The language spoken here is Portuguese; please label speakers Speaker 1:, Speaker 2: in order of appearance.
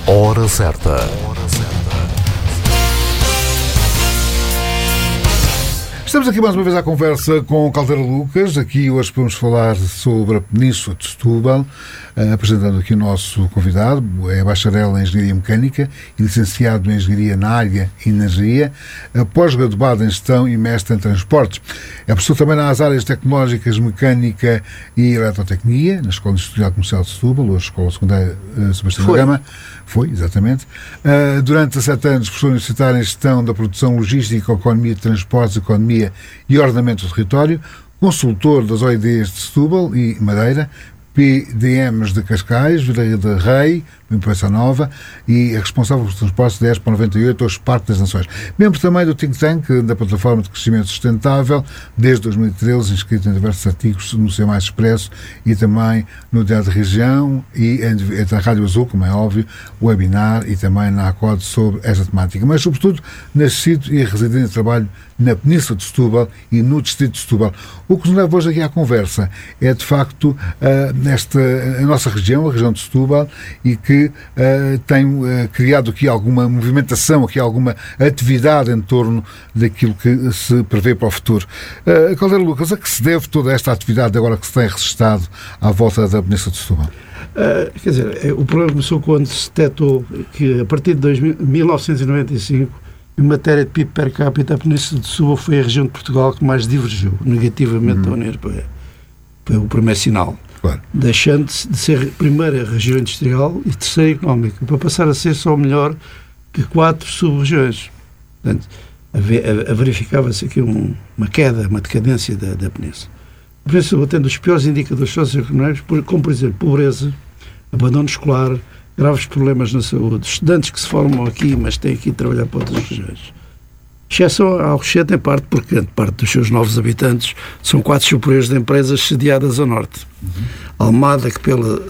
Speaker 1: Hora certa. Estamos aqui mais uma vez à conversa com Caldeira Lucas. Aqui hoje vamos falar sobre a Península de Setúbal, apresentando aqui o nosso convidado. É bacharel em Engenharia Mecânica e licenciado em Engenharia na área Energia, pós-graduado em Gestão e mestre em Transportes. É professor também nas áreas tecnológicas, Mecânica e Eletrotecnia, na Escola Industrial Comercial de Setúbal, hoje Escola Secundária Sebastião da Gama. Foi, exatamente. Durante 17 anos, professor universitário em Gestão da Produção Logística, Economia de Transportes, Economia e Ordenamento do Território, consultor das OEDs de Setúbal e Madeira, PDMs de Cascais, Vila de Rei, Imprensa Nova, e é responsável pelos transportes 10 para 98 aos Parques das Nações. Membro também do Think Tank da Plataforma de Crescimento Sustentável, desde 2013, inscrito em diversos artigos no C++ Expresso e também no Diário de Região e na Rádio Azul, como é óbvio, webinar e também na ACOD sobre esta temática. Mas, sobretudo, nascido e residente de trabalho na Península de Setúbal e no Distrito de Setúbal. O que nos leva hoje aqui à conversa é, de facto, a nossa região, a região de Setúbal, e que tem criado aqui alguma movimentação, aqui alguma atividade em torno daquilo que se prevê para o futuro. Caldeira Lucas, a que se deve toda esta atividade agora que se tem registado à volta da Península de Setúbal?
Speaker 2: Quer dizer, o problema começou quando se detectou que, a partir de 1995, em matéria de PIB per capita, a Península de Setúbal foi a região de Portugal que mais divergiu negativamente da União Europeia. Foi o primeiro sinal. Claro. Deixando de ser a primeira região industrial e terceira económica, para passar a ser só melhor que 4 sub-regiões. Portanto, verificava-se aqui uma queda, uma decadência da Península. A Península tem os piores indicadores socioeconómicos, como, por exemplo, pobreza, abandono escolar, graves problemas na saúde, estudantes que se formam aqui, mas têm que ir trabalhar para outras regiões. Exceção ao Alcochete, em parte, porque grande parte dos seus novos habitantes são quadros superiores de empresas sediadas ao norte. Almada, que pela